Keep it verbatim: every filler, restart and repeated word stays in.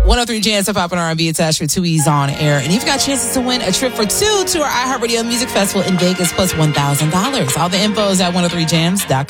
one oh three Jams, Hip Hop and R and B attached for two E's on air. And you've got chances to win a trip for two to our iHeartRadio Music Festival in Vegas plus one thousand dollars. All the info is at one oh three jams dot com.